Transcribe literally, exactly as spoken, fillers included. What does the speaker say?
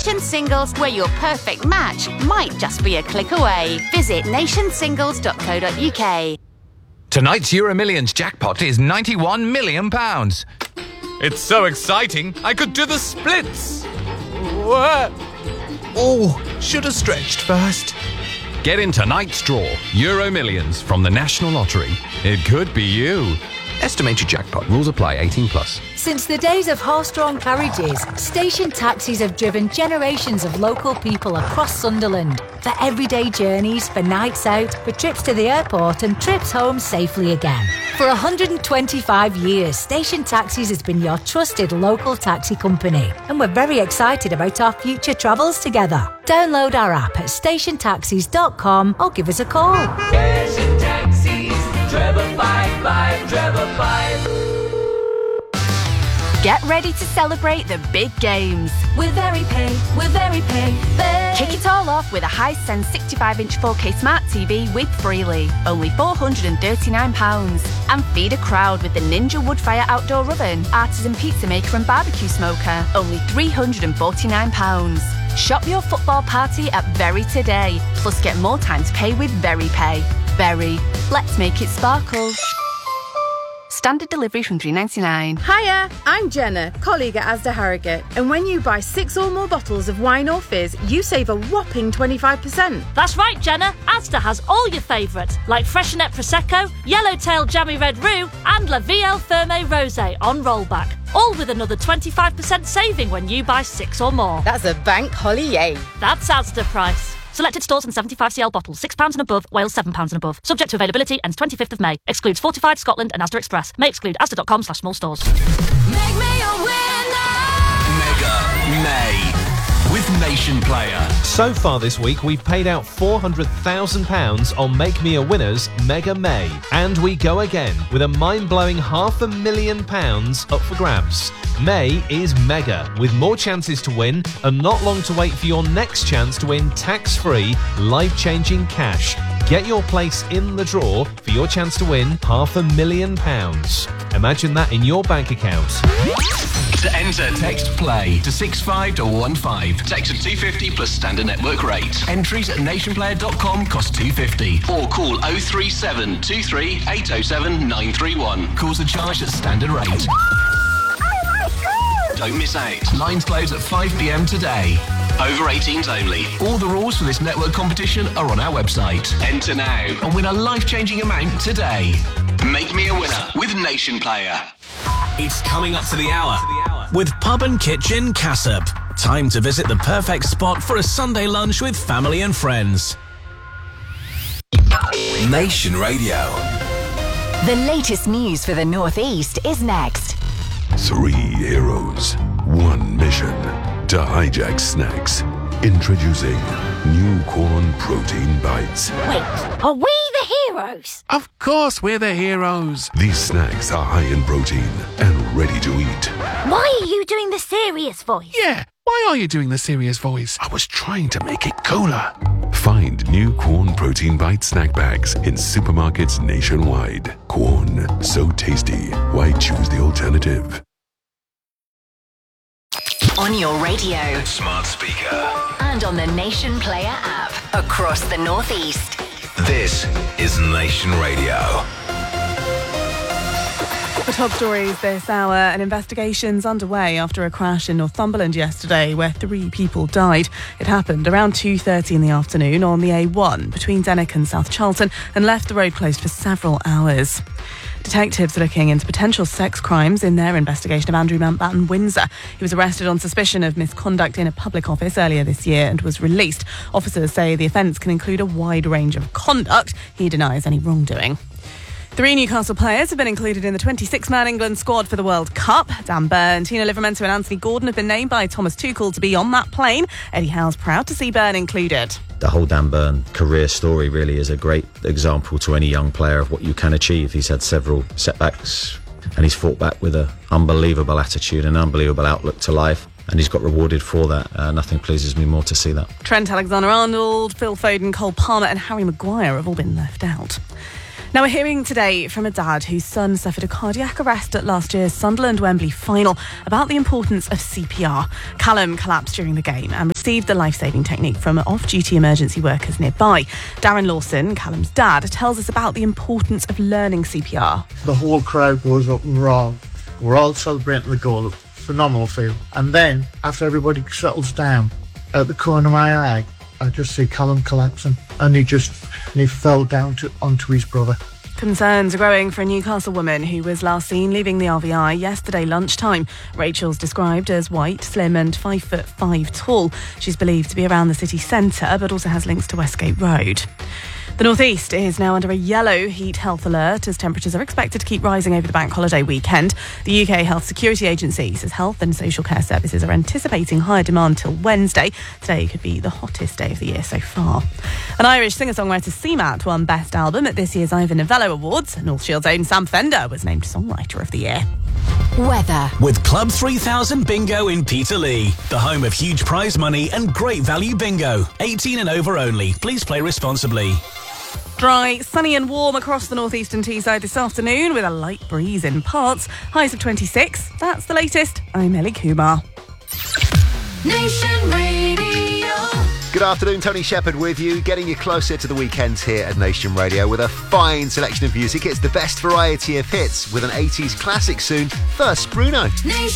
Nation Singles, where your perfect match might just be a click away. Visit nation singles dot co dot uk. Tonight's Euro Millions jackpot is ninety-one million pounds. It's so exciting, I could do the splits. What? Oh, should have stretched first. Get in tonight's draw, Euro Millions from the National Lottery. It could be you. Estimated jackpot. Rules apply. eighteen plus. Since the days of horse-drawn carriages, station taxis have driven generations of local people across Sunderland for everyday journeys, for nights out, for trips to the airport and trips home safely again. For one hundred twenty-five years, Station Taxis has been your trusted local taxi company, and we're very excited about our future travels together. Download our app at station taxis dot com or give us a call. Station Taxis, treble five five, treble five. Get ready to celebrate the big games. With VeryPay, with VeryPay, Pay. Kick it all off with a Hisense sixty-five inch four K Smart T V with Freely, only four hundred thirty-nine pounds. And feed a crowd with the Ninja Woodfire Outdoor Oven, Artisan Pizza Maker and Barbecue Smoker, only three hundred forty-nine pounds. Shop your football party at Very today, plus get more time to pay with VeryPay. Very. Let's make it sparkle. Standard delivery from three ninety-nine. Hiya, I'm Jenna, colleague at Asda Harrogate, and when you buy six or more bottles of wine or fizz, you save a whopping twenty-five percent. That's right, Jenna. Asda has all your favourites, like Freshenet Prosecco, Yellowtail Jammy Red Roux, and La Vie Ferme Rosé on rollback. All with another twenty-five percent saving when you buy six or more. That's a bank holiday. That's Asda price. Selected stores and seventy-five c l bottles, six pounds and above, Wales seven pounds and above. Subject to availability, ends twenty-fifth of May. Excludes Fortified, Scotland and Asda Express. May exclude asda.com slash small stores. Make me a winner. Mega May with Nation Player. So far this week, we've paid out four hundred thousand pounds on Make Me a Winner's Mega May. And we go again with a mind-blowing half a million pounds up for grabs. May is mega, with more chances to win and not long to wait for your next chance to win tax-free, life-changing cash. Get your place in the draw for your chance to win half a million pounds. Imagine that in your bank account. To enter, text PLAY to six five one one five. Text at two fifty plus standard network rate. Entries at nation player dot com cost two fifty. Or call oh three seven two three eight oh seven nine three one. Calls are charged at standard rate. Don't miss out. Lines close at five p m today. Over eighteens only. All the rules for this network competition are on our website. Enter now and win a life-changing amount today. Make me a winner with Nation Player. It's coming up to the hour with Pub and Kitchen Cassop. Time to visit the perfect spot for a Sunday lunch with family and friends. Nation Radio. The latest news for the North East is next. Three heroes, one mission to hijack snacks. Introducing new corn protein bites. Wait, are we the heroes? Of course we're the heroes. These snacks are high in protein and ready to eat. Why are you doing the serious voice? Yeah, why are you doing the serious voice? I was trying to make it cooler. Find new Corn Protein Bite snack bags in supermarkets nationwide. Corn, so tasty. Why choose the alternative? On your radio, smart speaker, and on the Nation Player app across the North East. This is Nation Radio. The top stories this hour. An investigation's underway after a crash in Northumberland yesterday where three people died. It happened around two thirty in the afternoon on the A one between Denwick and South Charlton and left the road closed for several hours. Detectives are looking into potential sex crimes in their investigation of Andrew Mountbatten Windsor. He was arrested on suspicion of misconduct in a public office earlier this year and was released. Officers say the offence can include a wide range of conduct. He denies any wrongdoing. Three Newcastle players have been included in the twenty-six man England squad for the World Cup. Dan Burn, Tina Livramento and Anthony Gordon have been named by Thomas Tuchel to be on that plane. Eddie Howe's proud to see Burn included. The whole Dan Burn career story really is a great example to any young player of what you can achieve. He's had several setbacks and he's fought back with an unbelievable attitude and unbelievable outlook to life. And he's got rewarded for that. Uh, nothing pleases me more to see that. Trent Alexander-Arnold, Phil Foden, Cole Palmer and Harry Maguire have all been left out. Now, we're hearing today from a dad whose son suffered a cardiac arrest at last year's Sunderland Wembley final about the importance of C P R. Callum collapsed during the game and received the life-saving technique from off-duty emergency workers nearby. Darren Lawson, Callum's dad, tells us about the importance of learning C P R. The whole crowd goes up and roar. We're all celebrating the goal. Phenomenal feel. And then, after everybody settles down, at the corner of my eye, I just see Callum collapsing, and he just and he fell down to onto his brother. Concerns are growing for a Newcastle woman who was last seen leaving the R V I yesterday lunchtime. Rachel's described as white, slim and five foot five tall. She's believed to be around the city centre, but also has links to Westgate Road. The North East is now under a yellow heat health alert as temperatures are expected to keep rising over the bank holiday weekend. The U K Health Security Agency says health and social care services are anticipating higher demand till Wednesday. Today could be the hottest day of the year so far. An Irish singer-songwriter C MAT won Best Album at this year's Ivor Novello Awards. North Shield's own Sam Fender was named Songwriter of the Year. Weather. With Club three thousand Bingo in Peterlee, the home of huge prize money and great value bingo. eighteen and over only. Please play responsibly. Dry, sunny and warm across the northeastern Teesside this afternoon with a light breeze in parts. Highs of twenty-six. That's the latest. I'm Ellie Kumar. Nation Radio. Good afternoon, Tony Shepherd with you, getting you closer to the weekends here at Nation Radio with a fine selection of music. It's the best variety of hits with an eighties classic soon. First, Bruno. Nation